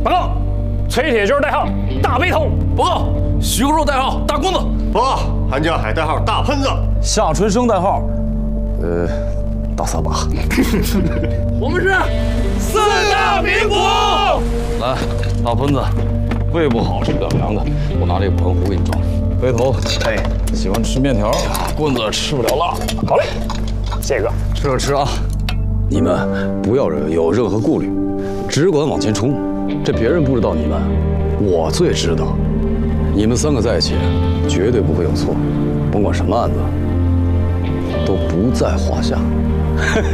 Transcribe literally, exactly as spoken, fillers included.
报告，崔铁军代号大背头。 报告，徐国寿代号大棍子。 报告，韩江海代号大喷子。 夏春生代号，呃，大扫把。 我们是四大名捕。来，大喷子，胃不好吃不了凉的，我拿这个澎湖给你装。背头，哎，喜欢吃面条，棍子吃不了辣。 好嘞，谢哥， 吃着吃啊！你们不要有任何顾虑，只管往前冲。这别人不知道你们，我最知道。你们三个在一起，绝对不会有错，甭管什么案子，都不在话下。